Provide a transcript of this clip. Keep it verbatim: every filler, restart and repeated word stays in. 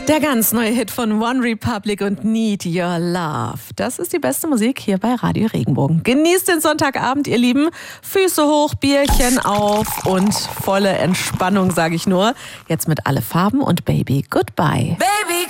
Der ganz neue Hit von One Republic und Need Your Love. Das ist die beste Musik hier bei Radio Regenbogen. Genießt den Sonntagabend, ihr Lieben. Füße hoch, Bierchen auf und volle Entspannung, sage ich nur. Jetzt mit Alle Farben und Baby Goodbye. Baby